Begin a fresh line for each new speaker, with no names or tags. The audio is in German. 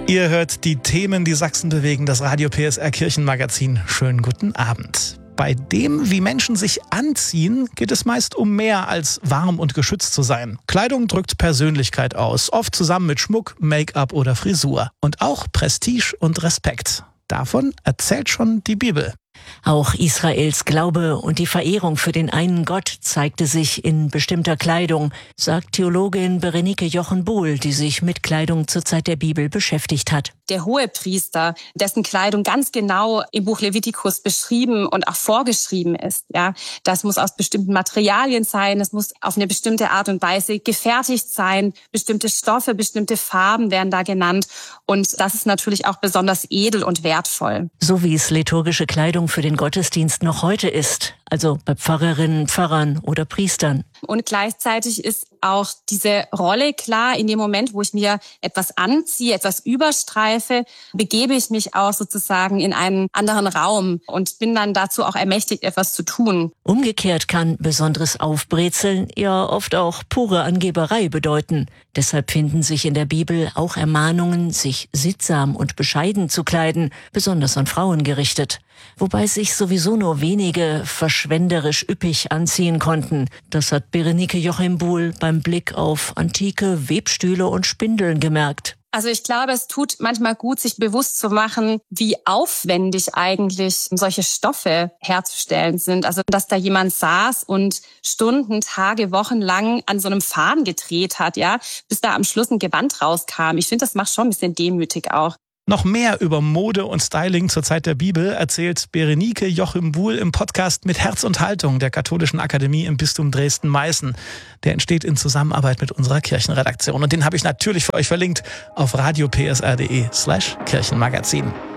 Ihr hört die Themen, die Sachsen bewegen, das Radio PSR Kirchenmagazin. Schönen guten Abend. Bei dem, wie Menschen sich anziehen, geht es meist um mehr als warm und geschützt zu sein. Kleidung drückt Persönlichkeit aus, oft zusammen mit Schmuck, Make-up oder Frisur. Und auch Prestige und Respekt. Davon erzählt schon die Bibel.
Auch Israels Glaube und die Verehrung für den einen Gott zeigte sich in bestimmter Kleidung, sagt Theologin Berenike Jochen-Buhl, die sich mit Kleidung zur Zeit der Bibel beschäftigt hat.
Der Hohepriester, dessen Kleidung ganz genau im Buch Levitikus beschrieben und auch vorgeschrieben ist. Ja, das muss aus bestimmten Materialien sein, es muss auf eine bestimmte Art und Weise gefertigt sein, bestimmte Stoffe, bestimmte Farben werden da genannt und das ist natürlich auch besonders edel und wertvoll.
So wie es liturgische Kleidung für den Gottesdienst noch heute ist, also bei Pfarrerinnen, Pfarrern oder Priestern.
Und gleichzeitig ist auch diese Rolle klar, in dem Moment, wo ich mir etwas anziehe, etwas überstreife, begebe ich mich auch sozusagen in einen anderen Raum und bin dann dazu auch ermächtigt, etwas zu tun.
Umgekehrt kann besonderes Aufbrezeln ja oft auch pure Angeberei bedeuten. Deshalb finden sich in der Bibel auch Ermahnungen, sich sittsam und bescheiden zu kleiden, besonders an Frauen gerichtet. Wobei sich sowieso nur wenige verschwenderisch üppig anziehen konnten. Das hat Berenike Jochen-Buhl beim Blick auf antike Webstühle und Spindeln gemerkt.
Also ich glaube, es tut manchmal gut, sich bewusst zu machen, wie aufwendig eigentlich solche Stoffe herzustellen sind. Also dass da jemand saß und Stunden, Tage, Wochen lang an so einem Faden gedreht hat, ja, bis da am Schluss ein Gewand rauskam. Ich finde, das macht schon ein bisschen demütig auch.
Noch mehr über Mode und Styling zur Zeit der Bibel erzählt Berenike Jochen-Buhl im Podcast Mit Herz und Haltung der Katholischen Akademie im Bistum Dresden-Meißen. Der entsteht in Zusammenarbeit mit unserer Kirchenredaktion. Und den habe ich natürlich für euch verlinkt auf radiopsr.de/Kirchenmagazin.